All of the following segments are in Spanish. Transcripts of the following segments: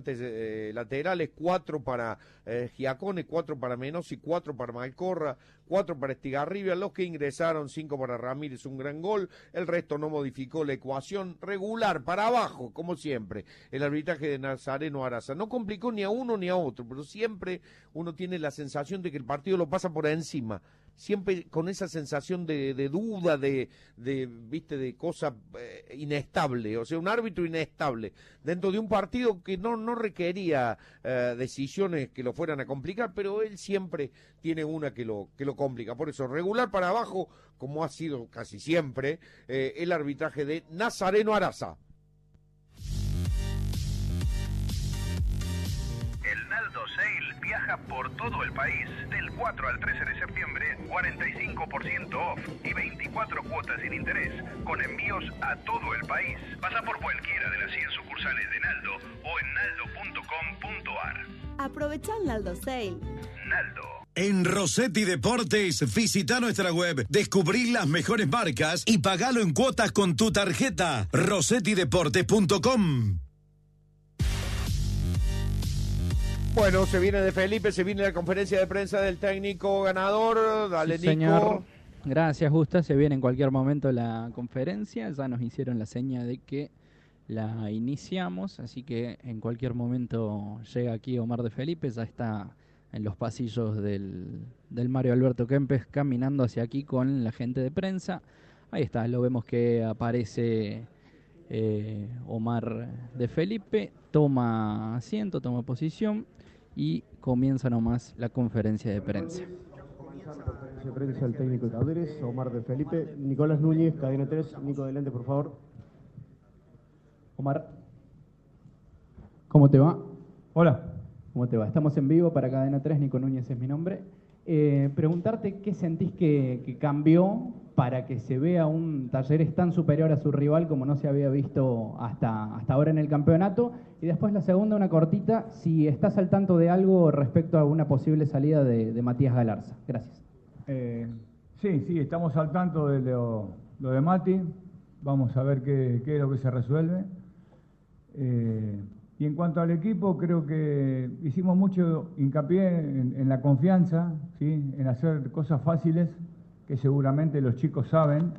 laterales, 4 para Giacone, 4 para Menossi, 4 para Malcorra, 4 para Estigarribia, los que ingresaron, 5 para Ramírez, un gran gol, el resto no modificó la ecuación, regular, para abajo, como siempre, el arbitraje de Nazareno Araza, no complicó ni a uno ni a otro, pero siempre uno tiene la sensación de que el partido lo pasa por encima, siempre con esa sensación de duda, viste, de cosa inestable, o sea, un árbitro inestable, dentro de un partido que no requería decisiones que lo fueran a complicar, pero él siempre tiene una que lo complica, por eso, regular para abajo, como ha sido casi siempre, el arbitraje de Nazareno Araza. El Naldo Sale viaja por todo el país. Del 4 al 13 de septiembre, 45% off y 24 cuotas sin interés, con envíos a todo el país. Pasa por cualquiera de las 100 sucursales de Naldo o en naldo.com.ar. Aprovecha el Naldo Sale. Naldo. En Rossetti Deportes, visita nuestra web, descubrí las mejores marcas y pagalo en cuotas con tu tarjeta. rossettideportes.com. Bueno, se viene de Felipe, se viene la conferencia de prensa del técnico ganador. Dale, sí, Nico. Señor. Gracias, Justa. Se viene en cualquier momento la conferencia. Ya nos hicieron la seña de que la iniciamos, así que en cualquier momento llega aquí Omar de Felipe. Ya está en los pasillos del Mario Alberto Kempes caminando hacia aquí con la gente de prensa. Ahí está, lo vemos que aparece Omar de Felipe. Toma asiento, toma posición. Y comienza nomás la conferencia de prensa. Comienza la conferencia de prensa del técnico de Talleres, Omar de Felipe. Nicolás Núñez, Cadena 3. Nico, adelante, por favor. Omar, ¿cómo te va? Hola. ¿Cómo te va? Estamos en vivo para Cadena 3, Nico Núñez es mi nombre. Preguntarte qué sentís que cambió para que se vea un Talleres tan superior a su rival como no se había visto hasta ahora en el campeonato. Y después la segunda, una cortita, si estás al tanto de algo respecto a una posible salida de Matías Galarza. Gracias. Sí, estamos al tanto de lo de Mati. Vamos a ver qué es lo que se resuelve. Y en cuanto al equipo, creo que hicimos mucho hincapié en la confianza, ¿sí? En hacer cosas fáciles que seguramente los chicos saben,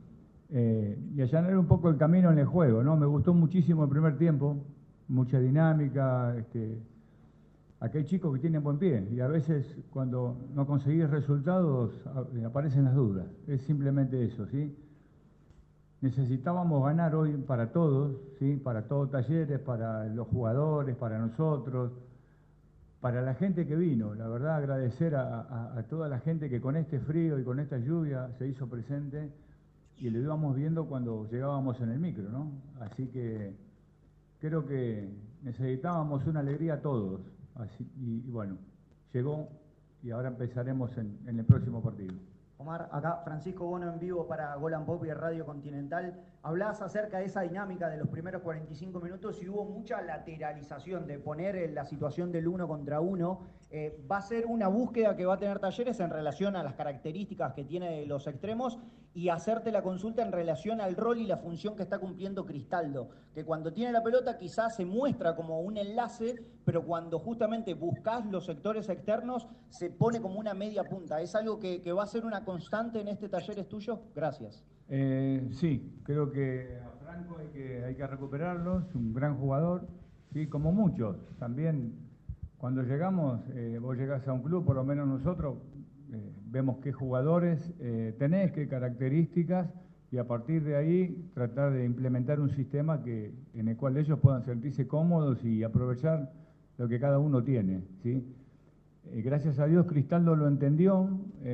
y allanar un poco el camino en el juego, ¿no? Me gustó muchísimo el primer tiempo, mucha dinámica, aquí hay chicos que tienen buen pie, y a veces cuando no conseguís resultados aparecen las dudas, es simplemente eso, ¿sí? Necesitábamos ganar hoy para todos, ¿sí? Para todos Talleres, para los jugadores, para nosotros, para la gente que vino. La verdad, agradecer a toda la gente que con este frío y con esta lluvia se hizo presente y lo íbamos viendo cuando llegábamos en el micro, ¿no? Así que creo que necesitábamos una alegría a todos. Y bueno, llegó y ahora empezaremos en el próximo partido. Omar, acá Francisco Bono en vivo para Gol and Pop y Radio Continental. Hablás acerca de esa dinámica de los primeros 45 minutos y hubo mucha lateralización de poner en la situación del 1 contra 1. Va a ser una búsqueda que va a tener Talleres en relación a las características que tiene los extremos y hacerte la consulta en relación al rol y la función que está cumpliendo Cristaldo, que cuando tiene la pelota quizás se muestra como un enlace, pero cuando justamente buscas los sectores externos se pone como una media punta. ¿Es algo que va a ser una constante en este Talleres tuyo? Gracias. Sí, creo que a Franco hay que recuperarlo, es un gran jugador, sí, como muchos. También cuando llegamos, vos llegás a un club, por lo menos nosotros, vemos qué jugadores tenés, qué características, y a partir de ahí tratar de implementar un sistema en el cual ellos puedan sentirse cómodos y aprovechar lo que cada uno tiene, ¿sí? Gracias a Dios Cristaldo lo entendió,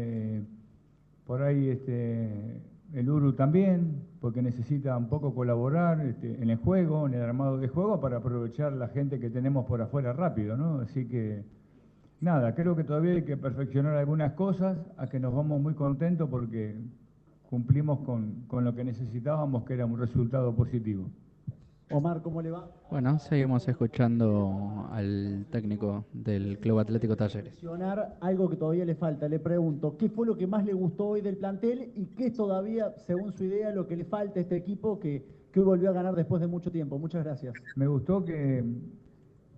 por ahí el Uru también, porque necesita un poco colaborar en el juego, en el armado de juego, para aprovechar la gente que tenemos por afuera rápido, ¿no? Así que, nada, creo que todavía hay que perfeccionar algunas cosas, a que nos vamos muy contentos porque cumplimos con lo que necesitábamos, que era un resultado positivo. Omar, ¿cómo le va? Bueno, seguimos escuchando al técnico del Club Atlético Talleres. Mencionar algo que todavía le falta. Le pregunto, ¿qué fue lo que más le gustó hoy del plantel y qué es todavía, según su idea, lo que le falta a este equipo que hoy volvió a ganar después de mucho tiempo? Muchas gracias. Me gustó que